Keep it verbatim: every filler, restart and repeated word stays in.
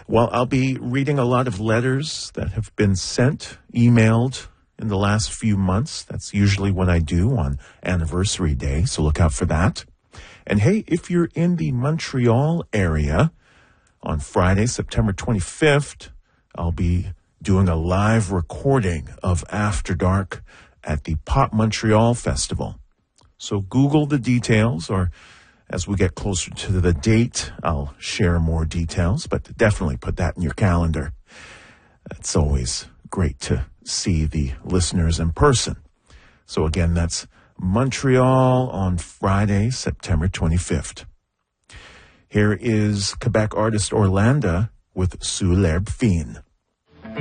Well, I'll be reading a lot of letters that have been sent, emailed in the last few months. That's usually what I do on Anniversary Day, so look out for that. And hey, if you're in the Montreal area, on Friday, September twenty-fifth, I'll be doing a live recording of After Dark at the Pop Montreal Festival. So Google the details, or as we get closer to the date, I'll share more details, but definitely put that in your calendar. It's always great to see the listeners in person. So again, that's Montreal on Friday, September twenty-fifth. Here is Quebec artist Orlando with Sous l'herbe fine.